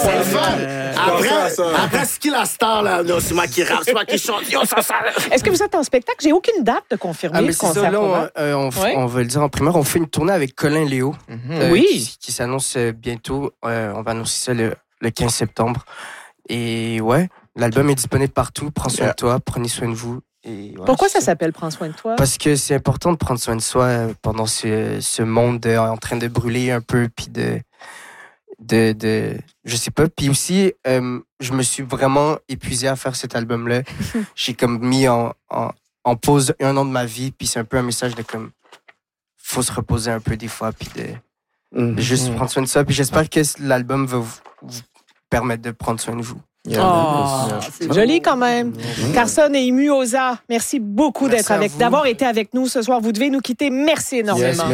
c'est le fun. Après, ce qu'il a star, là, c'est moi qui rappe, c'est moi qui chante. Yo, ça. Est-ce que vous êtes en spectacle? J'ai aucune date de confirmer mais le c'est concert. ça, là, on va le dire en primeur. On fait une tournée avec Colin Léo. Oui. Qui s'annonce bientôt. On va annoncer ça le 15 septembre. Et ouais, l'album est disponible partout. Prends soin de toi, prenez soin de vous. Et ouais, Pourquoi ça s'appelle Prends soin de toi? Parce que c'est important de prendre soin de soi pendant ce monde en train de brûler un peu, puis de je sais pas. Puis aussi, je me suis vraiment épuisé à faire cet album-là. J'ai comme mis en pause 1 an de ma vie, puis c'est un peu un message de comme faut se reposer un peu des fois, puis de juste prendre soin de ça. Puis j'espère que l'album va vous permettre de prendre soin de vous. C'est joli quand même. Carson et Imu Oza, merci beaucoup d'avoir été avec nous ce soir. Vous devez nous quitter. Merci énormément.